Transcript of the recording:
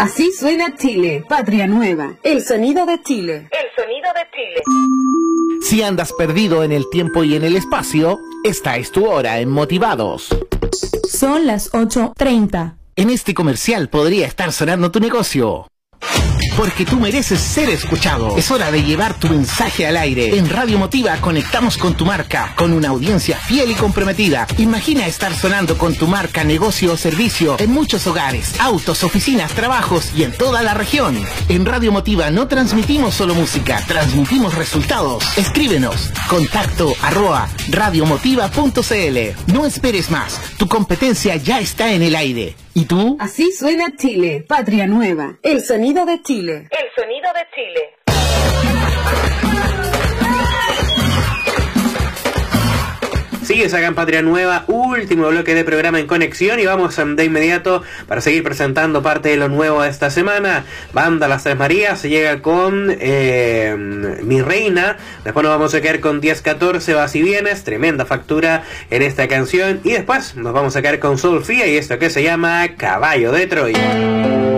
Así suena Chile, patria nueva. El sonido de Chile. El sonido de Chile. Si andas perdido en el tiempo y en el espacio, esta es tu hora en Motivados. Son las 8:30. En este comercial podría estar sonando tu negocio. Porque tú mereces ser escuchado. Es hora de llevar tu mensaje al aire. En Radio Motiva conectamos con tu marca, con una audiencia fiel y comprometida. Imagina estar sonando con tu marca, negocio o servicio en muchos hogares, autos, oficinas, trabajos y en toda la región. En Radio Motiva no transmitimos solo música, transmitimos resultados. Escríbenos, contacto@radiomotiva.cl. No esperes más, tu competencia ya está en el aire. ¿Y tú? Así suena Chile, patria nueva. El sonido de Chile. El sonido de Chile. Sigues acá en Patria Nueva, último bloque de programa en conexión y vamos de inmediato para seguir presentando parte de lo nuevo de esta semana. Banda Las Tres Marías se llega con Mi Reina, después nos vamos a quedar con 10-14 Vas y Vienes, tremenda factura en esta canción y después nos vamos a quedar con Sofía y esto que se llama Caballo de Troya.